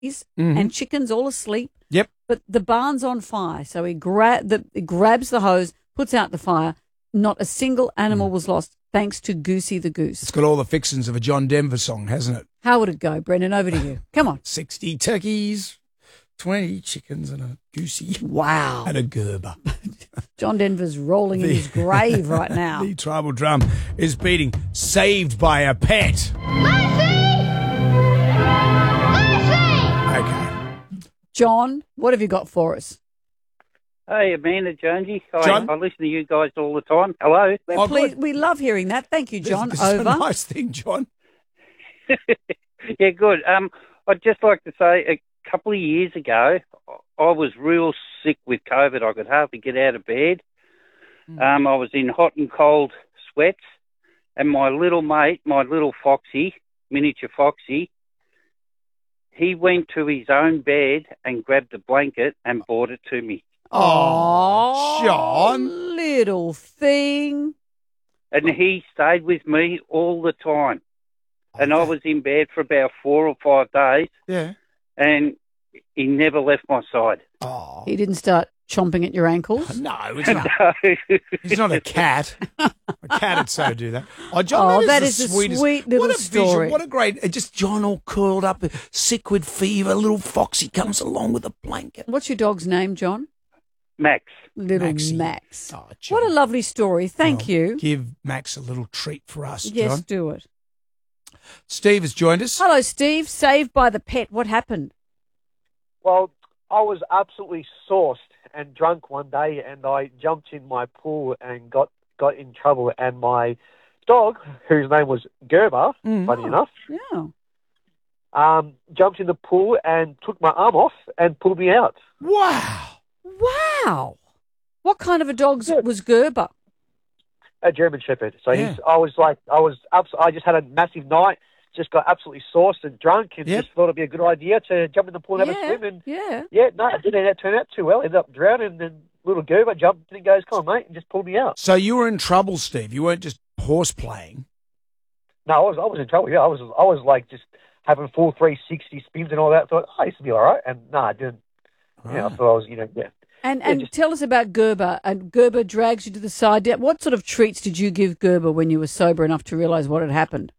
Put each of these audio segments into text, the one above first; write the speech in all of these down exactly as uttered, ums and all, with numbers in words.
mm-hmm. and chickens all asleep. Yep. But the barn's on fire, so he, gra- the, he grabs the hose, puts out the fire. Not a single animal mm. was lost, thanks to Goosey the goose. It's got all the fixings of a John Denver song, hasn't it? How would it go, Brendan? Over to you. Come on. sixty turkeys, twenty chickens and a goosey. Wow. And a Gerber. John Denver's rolling the, in his grave right now. The tribal drum is beating Saved by a Pet. Lucy! Lucy! Okay. John, what have you got for us? Hey, Amanda, Jonesy. I, John? I listen to you guys all the time. Hello. Oh, please, we love hearing that. Thank you, John. This, this Over. is a nice thing, John. Yeah, good. Um, I'd just like to say a couple of years ago, I was real sick with COVID. I could hardly get out of bed. Mm. Um, I was in hot and cold sweats, and my little mate, my little Foxy, miniature Foxy, he went to his own bed and grabbed a blanket and brought it to me. Oh, John. Little thing. And he stayed with me all the time. And I was in bed for about four or five days. Yeah. And he never left my side. Oh. He didn't start chomping at your ankles? No, it's not. He's not a cat. A cat would so do that. Oh, John, oh that, that is, is the a sweetest. sweet little what a story. Vision. What a great, just John all curled up, sick with fever, little Foxy comes along with a blanket. What's your dog's name, John? Max. Little Maxie. Max. Oh, John. What a lovely story. Thank well, you. Give Max a little treat for us, Yes, John. do it. Steve has joined us. Hello, Steve. Saved by the Pet. What happened? Well, I was absolutely sauced and drunk one day, and I jumped in my pool and got, got in trouble. And my dog, whose name was Gerber, Mm. funny enough, Yeah. um, jumped in the pool and took my arm off and pulled me out. Wow. Wow. What kind of a dog Yeah. was Gerber? A German Shepherd. So Yeah. he's. I was like, I was. Abs- I just had a massive night. Just got absolutely sauced and drunk, and Yep. just thought it'd be a good idea to jump in the pool and have a yeah. swim. And yeah. yeah, no, it didn't turn out too well. Ended up drowning, and then little Gerber jumped in and goes, "Come on, mate," and just pulled me out. So you were in trouble, Steve. You weren't just horse playing. No, I was. I was in trouble. Yeah, I was. I was like just having full three sixty spins and all that. Thought, oh, this will be all right. And no, I didn't. Yeah, I Right. thought I was. You know, yeah. And Yeah, and just- tell us about Gerber. And Gerber drags you to the side. What sort of treats did you give Gerber when you were sober enough to realise what had happened?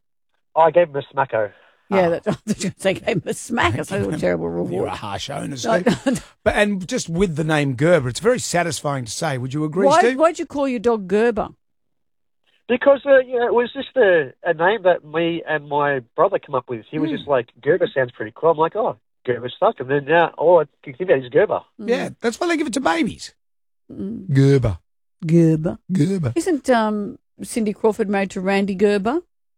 I gave him a smacko. Yeah, Oh. that's, I was going to say, gave him a smack. That's a terrible You're a reward. harsh owner, No, Steve. But and just with the name Gerber, it's very satisfying to say. Would you agree, Why, Steve? why'd you call your dog Gerber? Because uh, you know, it was just a, a name that me and my brother came up with. He was Hmm. just like, Gerber sounds pretty cool. I'm like, oh, Gerber stuck. And then now all I can think about is Gerber. Yeah, that's why they give it to babies. Mm. Gerber. Gerber. Gerber. Isn't um, Cindy Crawford married to Randy Gerber?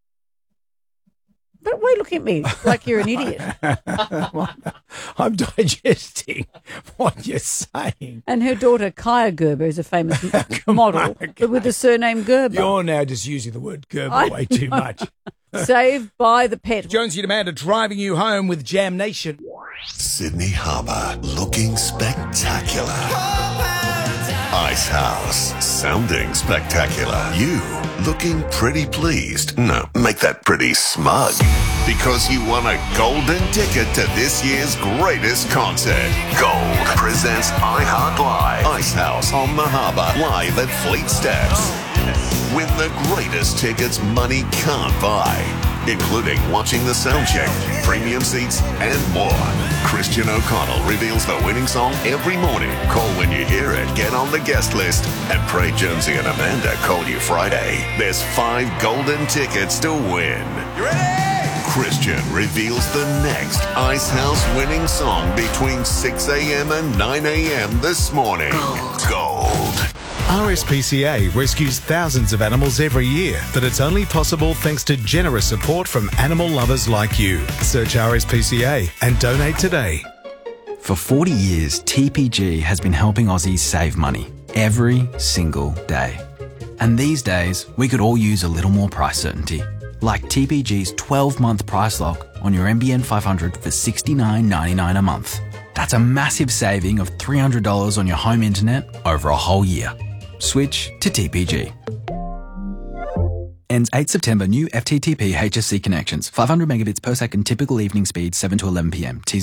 But why are you looking at me like you're an idiot? I'm digesting what you're saying. And her daughter, Kaya Gerber, is a famous Come model, on, but with the surname Gerber. You're now just using the word Gerber I way too know. much. Saved by the Pet. Jonesy and Amanda driving you home with Jam Nation. Sydney Harbour looking spectacular. Ice House sounding spectacular. You looking pretty pleased. No, make that pretty smug. Because you won a golden ticket to this year's greatest concert. Gold presents iHeart Live. Ice House on the Harbour, live at Fleet Steps. Win the greatest tickets money can't buy, including watching the sound check, premium seats, and more. Christian O'Connell reveals the winning song every morning. Call when you hear it, get on the guest list, and pray Jonesy and Amanda call you Friday. There's five golden tickets to win. You ready? Christian reveals the next Ice House winning song between six a.m. and nine a.m. this morning. Gold. R S P C A rescues thousands of animals every year, but it's only possible thanks to generous support from animal lovers like you. Search R S P C A and donate today. For forty years, T P G has been helping Aussies save money every single day. And these days, we could all use a little more price certainty. Like T P G's twelve-month price lock on your N B N five hundred for sixty-nine ninety-nine a month. That's a massive saving of three hundred dollars on your home internet over a whole year. Switch to T P G. Ends eighth September. New F T T P H S C connections. five hundred megabits per second. Typical evening speed seven to eleven p m. T's